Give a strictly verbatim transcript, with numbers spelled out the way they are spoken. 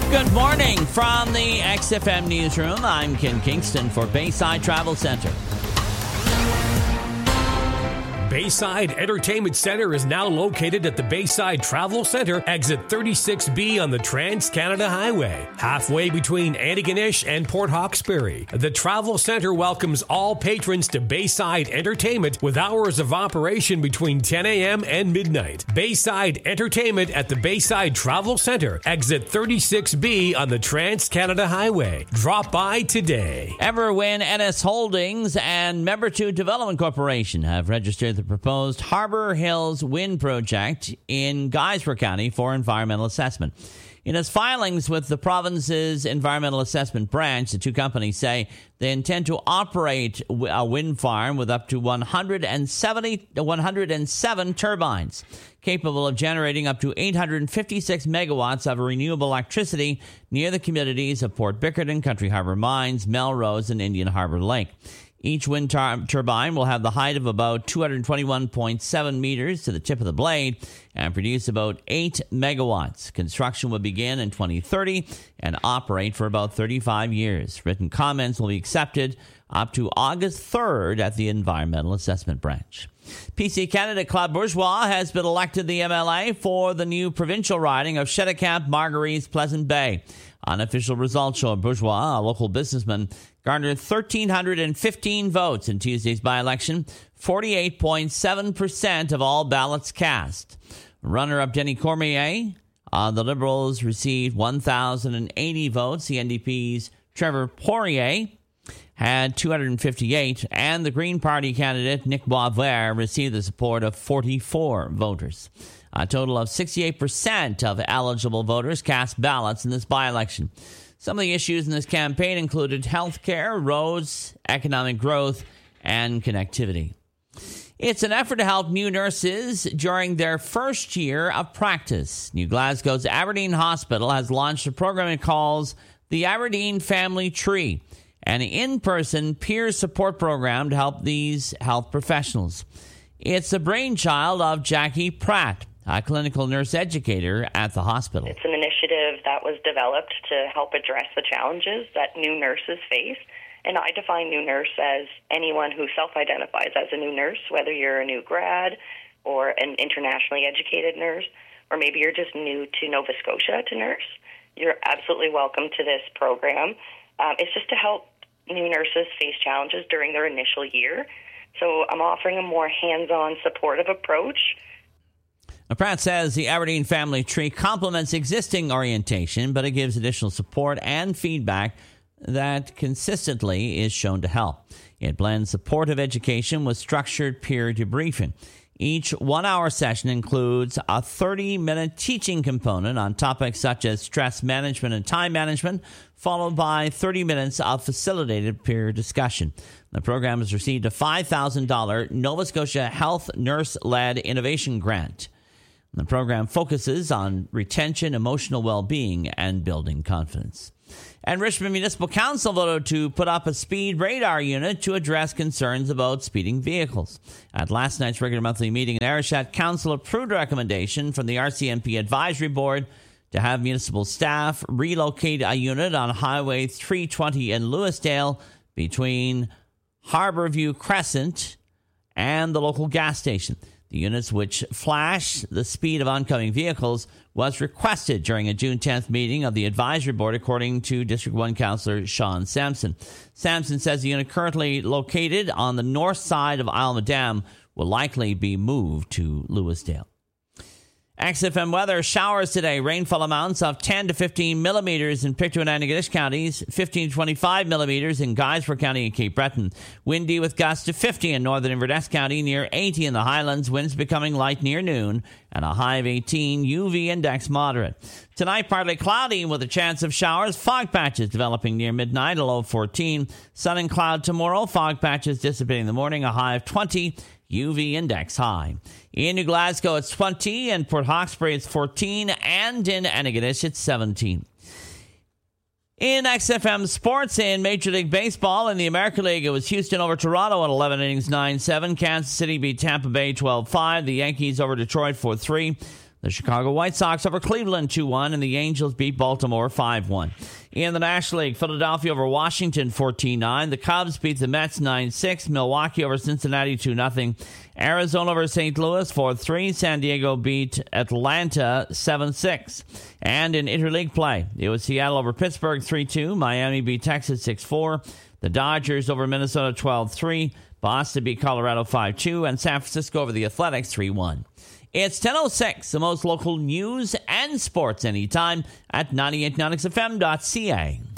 Good morning from the X F M Newsroom. I'm Ken Kingston for Bayside Travel Center. Bayside Entertainment Center is now located at the Bayside Travel Center, exit thirty-six B on the Trans-Canada Highway, halfway between Antigonish and Port Hawkesbury. The Travel Center welcomes all patrons to Bayside Entertainment with hours of operation between ten a.m. and midnight. Bayside Entertainment at the Bayside Travel Center, exit thirty-six B on the Trans-Canada Highway. Drop by today. Everwin N S Holdings and Member two Development Corporation have registered the proposed Harbor Hills Wind Project in Guysborough County for environmental assessment. In its filings with the province's Environmental Assessment Branch, the two companies say they intend to operate a wind farm with up to one hundred seventy, one hundred seven turbines, capable of generating up to eight hundred fifty-six megawatts of renewable electricity near the communities of Port Bickerton, Country Harbour Mines, Melrose, and Indian Harbour Lake. Each wind tur- turbine will have the height of about two hundred twenty-one point seven meters to the tip of the blade and produce about eight megawatts. Construction will begin in twenty thirty and operate for about thirty-five years. Written comments will be accepted up to August third at the Environmental Assessment Branch. P C candidate Claude Bourgeois has been elected the M L A for the new provincial riding of Cheticamp, Marguerite, Pleasant Bay. Unofficial results show Bourgeois, a local businessman, garnered one thousand three hundred fifteen votes in Tuesday's by-election, forty-eight point seven percent of all ballots cast. Runner-up Denis Cormier, uh, the Liberals received one thousand eighty votes. The N D P's Trevor Poirier had two hundred fifty-eight, and the Green Party candidate Nick Boisvert received the support of forty-four voters. A total of sixty-eight percent of eligible voters cast ballots in this by-election. Some of the issues in this campaign included health care, roads, economic growth, and connectivity. It's an effort to help new nurses during their first year of practice. New Glasgow's Aberdeen Hospital has launched a program it calls the Aberdeen Family Tree, an in-person peer support program to help these health professionals. It's the brainchild of Jackie Pratt, a clinical nurse educator at the hospital. It's an initiative that was developed to help address the challenges that new nurses face. And I define new nurse as anyone who self-identifies as a new nurse, whether you're a new grad or an internationally educated nurse, or maybe you're just new to Nova Scotia to nurse. You're absolutely welcome to this program. Um, it's just to help new nurses face challenges during their initial year. So I'm offering a more hands-on, supportive approach. Pratt says the Aberdeen Family Tree complements existing orientation, but it gives additional support and feedback that consistently is shown to help. It blends supportive education with structured peer debriefing. Each one-hour session includes a thirty-minute teaching component on topics such as stress management and time management, followed by thirty minutes of facilitated peer discussion. The program has received a five thousand dollars Nova Scotia Health Nurse-led Innovation Grant. The program focuses on retention, emotional well-being, and building confidence. And Richmond Municipal Council voted to put up a speed radar unit to address concerns about speeding vehicles. At last night's regular monthly meeting in Arishat, Council approved a recommendation from the R C M P Advisory Board to have municipal staff relocate a unit on Highway three twenty in Lewisdale between Harbourview Crescent and the local gas station. The units, which flash the speed of oncoming vehicles, was requested during a June tenth meeting of the Advisory Board, according to District one Councillor Sean Sampson. Sampson says the unit currently located on the north side of Isle Madame will likely be moved to Lewisdale. X F M weather, showers today. Rainfall amounts of ten to fifteen millimeters in Pictou and Antigonish counties, fifteen to twenty-five millimeters in Guysborough County and Cape Breton. Windy with gusts to fifty in northern Inverness County, near eighty in the Highlands. Winds becoming light near noon, and a high of eighteen. U V index moderate. Tonight, partly cloudy with a chance of showers. Fog patches developing near midnight, a low of fourteen. Sun and cloud tomorrow. Fog patches dissipating in the morning, a high of twenty. U V index high. In New Glasgow, it's twenty, and Port Hawkesbury, it's fourteen, and in Antigonish, it's seventeen. In X F M sports, in Major League Baseball, in the American League, it was Houston over Toronto in eleven innings, nine seven. Kansas City beat Tampa Bay twelve five. The Yankees over Detroit four three. The Chicago White Sox over Cleveland two one, and the Angels beat Baltimore five one. In the National League, Philadelphia over Washington fourteen nine. The Cubs beat the Mets nine six. Milwaukee over Cincinnati two nothing. Arizona over Saint Louis four three. San Diego beat Atlanta seven six. And in interleague play, it was Seattle over Pittsburgh three two. Miami beat Texas six four. The Dodgers over Minnesota twelve three. Boston beat Colorado five two. And San Francisco over the Athletics three one. It's ten oh six, the most local news and sports anytime at ninety-eight point nine X F M dot C A.